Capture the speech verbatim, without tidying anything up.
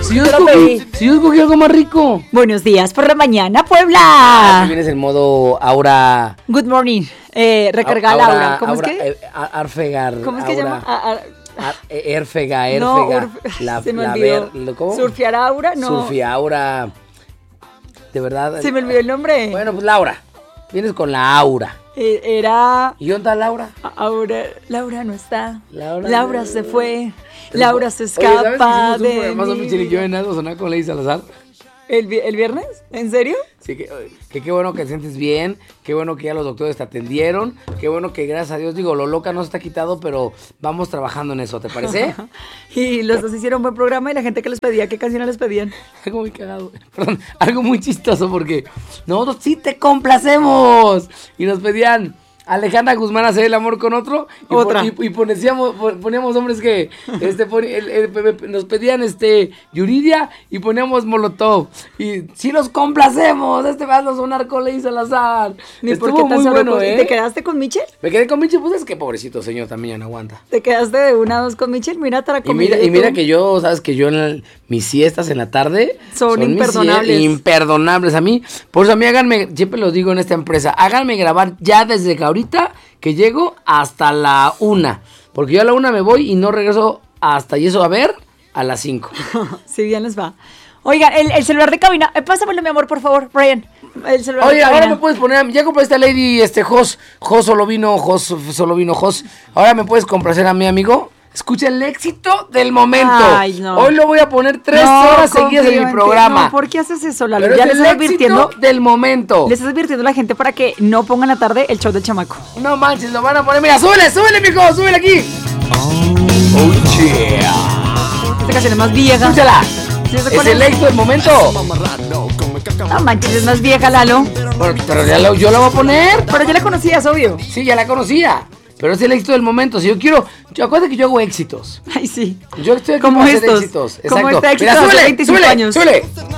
Si yo, escogí, si yo escogí algo más rico. Buenos días por la mañana, Puebla. Aquí vienes en modo Aura. Good morning. Eh, recarga Aura, Laura. ¿Cómo Aura, es que? Eh, Arfegar. ¿Cómo es que Aura. llama? A, a, Ar, Erfega, Erfega. no, urf, la, se me la olvidó. Ver, ¿cómo? Surfear Aura, no. Surfiaura. De verdad. Se me olvidó el nombre. Bueno, pues Laura. Vienes con la Aura. Eh, era. ¿Y dónde está Laura? Aura. Laura no está. Laura, Laura se fue. Pero, Laura se oye, ¿sabes escapa que hicimos un de. programazo, mi Michelle y yo vida? en algo sonar con Ley Salazar? ¿El, vi- ¿El viernes? ¿En serio? Sí, que, que qué bueno que te sientes bien, qué bueno que ya los doctores te atendieron, qué bueno que gracias a Dios, digo, lo loca no se está quitado, pero vamos trabajando en eso, ¿te parece? Y los dos hicieron buen programa y la gente que les pedía, ¿qué canciones les pedían? Algo muy cagado, perdón, algo muy chistoso porque nosotros sí te complacemos y nos pedían Alejandra Guzmán hacer el amor con otro y, Otra. pon- y, y poníamos, poníamos hombres que este, pon- el- el- nos pedían este Yuridia y poníamos Molotov y sí los complacemos, este va a sonar con Ley Salazar. Ni por Estuvo qué tan muy solo bueno, con- ¿eh? ¿Te quedaste con Michelle? Me quedé con Michelle, pues es que pobrecito señor también ya no aguanta. ¿Te quedaste de una a dos con Michelle? Mira, te la Y mira, y mira que yo, sabes que yo en el- mis siestas en la tarde Son mis imperdonables. sie- imperdonables a mí. Por eso a mí háganme, siempre lo digo en esta empresa, háganme grabar ya desde que ahorita que llego hasta la una. Porque yo a la una me voy y no regreso hasta y eso a ver a las cinco. Si bien les va. Oiga, el, el celular de cabina. Eh, pásamelo, mi amor, por favor, Brian. El celular Oye, de cabina. ahora me puedes poner, ya compré esta Lady, este Jos, Jos solo vino, Jos solo vino, Jos. Ahora me puedes complacer a mi amigo. Escucha el éxito del momento. Ay, no. Hoy lo voy a poner tres No, horas seguidas en confío mi ti. programa. No, ¿por qué haces eso, Lalo? Pero Ya es les el estoy éxito advirtiendo. del momento. Les estás advirtiendo a la gente para que no pongan la tarde el show del chamaco. No manches, lo van a poner. Mira, súbele, súbele, mijo, súbele aquí. Oh, yeah. Esta canción es más vieja. Escúchala. ¿Sí sé Es cuál el es? éxito del momento. No manches, es más vieja, Lalo. Bueno, pero ya lo- yo la voy a poner. Pero ya la conocías, obvio. Sí, ya la conocía. Pero es el éxito del momento. Si yo quiero. Yo acuérdate que yo hago éxitos. Ay, sí. Yo estoy aquí Como para hacer estos. éxitos. Como Exacto. este éxito Mira, de hace súbele, veinticinco súbele, años. súbele.